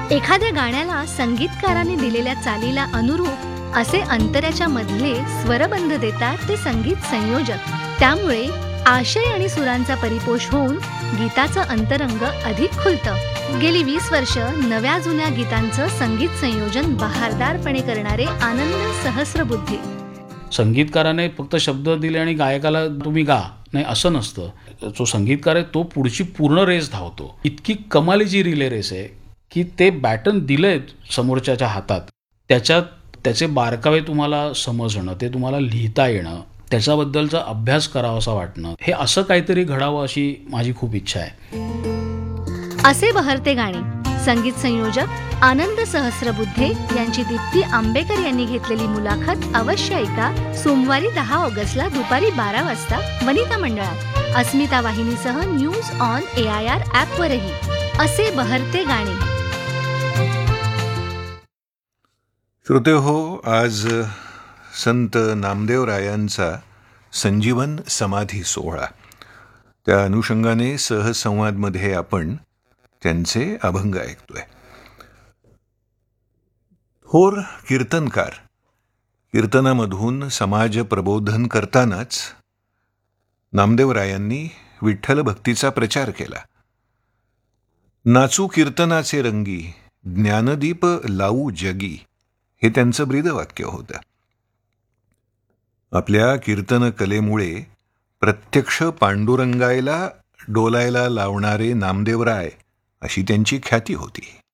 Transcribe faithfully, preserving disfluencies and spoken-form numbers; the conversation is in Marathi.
एखाद्या गाण्याला संगीतकाराने दिलेल्या चालीला अनुरूप असे अंतऱ्याच्या मधले स्वरबंध देतात ते संगीत संयोजक. त्यामुळे आशय आणि सुरांचा परिपोष होऊन गीताचं अंतरंग अधिक खुलतं. गेली वीस वर्ष नव्या जुन्या गीतांचं संगीत संयोजन बहारदारपणे करणारे आनंद सहस्रबुद्धे. संगीतकाराने फक्त शब्द दिले आणि गायकाला तुम्ही गा, नाही असं नसतं. जो संगीतकार आहे तो पुढची पूर्ण रेस धावतो. इतकी कमालीची रिले रेस आहे की ते बॅटन दिलंय समोरच्याच्या हातात, त्याच्यात त्याचे बारकावे तुम्हाला समजणं, ते तुम्हाला लिहिता येणं, त्याच्याबद्दलचा अभ्यास करावासा वाटणं, हे असं काहीतरी घडावं अशी माझी खूप इच्छा आहे. असे बहरते गाणे. संगीत संयोजक आनंद सहस्रबुद्धे यांची दीप्ती आंबेकर यांनी घेतलेली मुलाखत अवश्य ऐका. सोमवारी दहा ऑगस्टला दुपारी बारा वाजता वनिता मंडळात अस्मिता वाहिनीसह news on A I R ॲपवरही. असे बहरते गाणे. श्रोते हो, आज संत नामदेवरायांचा संजीवन समाधी सोहळा, त्या अनुषंगाने सहसंवादमध्ये आपण त्यांचे अभंग ऐकतोय. थोर कीर्तनकार कीर्तनामधून समाज प्रबोधन करतानाच नामदेवरायांनी विठ्ठल भक्तीचा प्रचार केला. नाचू कीर्तनाचे रंगी, ज्ञानदीप लावू जगी, हे त्यांचं ब्रीदवाक्य होतं. आपल्या कीर्तन कलेमुळे प्रत्यक्ष पांडुरंगायला डोलायला लावणारे नामदेवराय अशी त्यांची ख्याती होती.